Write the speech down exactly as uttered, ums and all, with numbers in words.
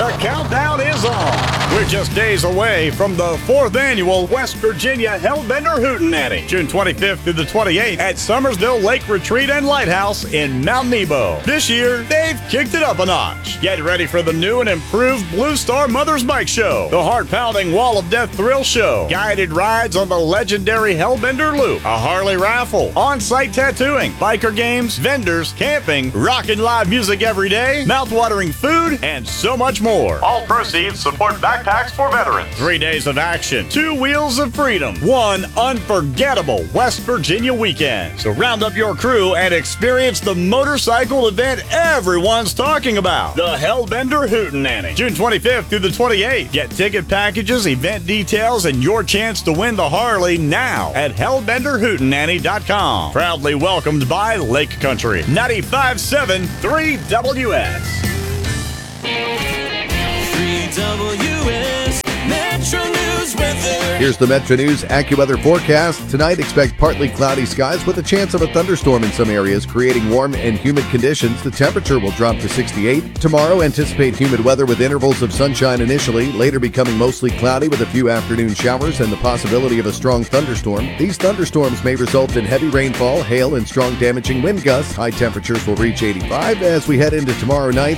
The countdown is on. We're just days away from the fourth annual West Virginia Hellbender Hootenanny, June twenty-fifth through the twenty-eighth at Summersville Lake Retreat and Lighthouse in Mount Nebo. This year, they've kicked it up a notch. Get ready for the new and improved Blue Star Mother's Bike Show, the heart-pounding Wall of Death Thrill Show, guided rides on the legendary Hellbender Loop, a Harley raffle, on-site tattooing, biker games, vendors, camping, rockin' live music every day, mouth-watering food, and so much more. All proceeds support backpacks for veterans. Three days of action, two wheels of freedom, one unforgettable West Virginia weekend. So round up your crew and experience the motorcycle event everyone's talking about, the Hellbender Hootenanny, June twenty-fifth through the twenty-eighth. Get ticket packages, event details, and your chance to win the Harley now at hellbender hootenanny dot com. Proudly welcomed by Lake Country ninety-five point seven three W S. three W S Metro News weather. Here's the Metro News AccuWeather forecast. Tonight, expect partly cloudy skies with a chance of a thunderstorm in some areas, creating warm and humid conditions. The temperature will drop to sixty-eight. Tomorrow, anticipate humid weather with intervals of sunshine initially, later becoming mostly cloudy with a few afternoon showers and the possibility of a strong thunderstorm. These thunderstorms may result in heavy rainfall, hail, and strong damaging wind gusts. High temperatures will reach eighty-five as we head into tomorrow night.